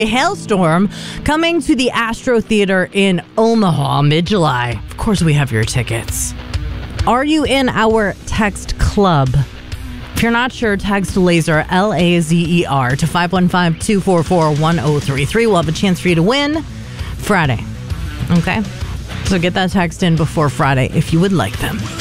A hailstorm coming to the Astro Theater in Omaha mid-July. Of course, we have your tickets. Are you in our text club? If you're not sure, text LAZER, LAZER, to 515-244-1033. We'll have a chance for you to win Friday. Okay? So get that text in before Friday if you would like them.